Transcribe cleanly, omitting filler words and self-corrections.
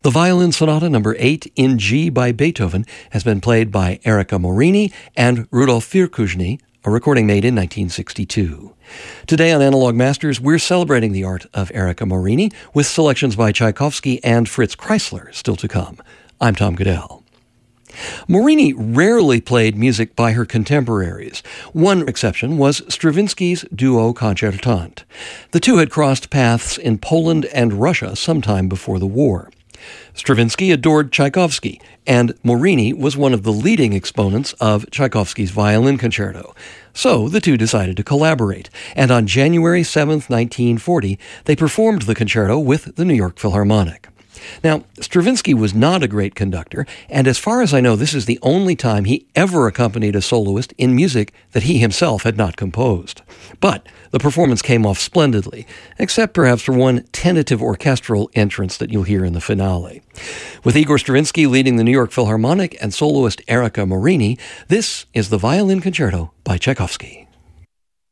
The Violin Sonata No. 8 in G by Beethoven has been played by Erika Morini and Rudolf Firkushny, a recording made in 1962. Today on Analog Masters, we're celebrating the art of Erika Morini with selections by Tchaikovsky and Fritz Kreisler still to come. I'm Tom Goodell. Morini rarely played music by her contemporaries. One exception was Stravinsky's Duo Concertante. The two had crossed paths in Poland and Russia sometime before the war. Stravinsky adored Tchaikovsky, and Morini was one of the leading exponents of Tchaikovsky's violin concerto. So the two decided to collaborate, and on January 7, 1940, they performed the concerto with the New York Philharmonic. Now, Stravinsky was not a great conductor, and as far as I know, this is the only time he ever accompanied a soloist in music that he himself had not composed. But the performance came off splendidly, except perhaps for one tentative orchestral entrance that you'll hear in the finale. With Igor Stravinsky leading the New York Philharmonic and soloist Erika Morini, this is the Violin Concerto by Tchaikovsky.